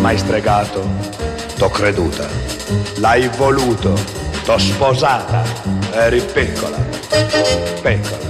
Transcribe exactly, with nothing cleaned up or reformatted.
mai stregato, t'ho creduta. L'hai voluto, t'ho sposata. Eri piccola, piccola.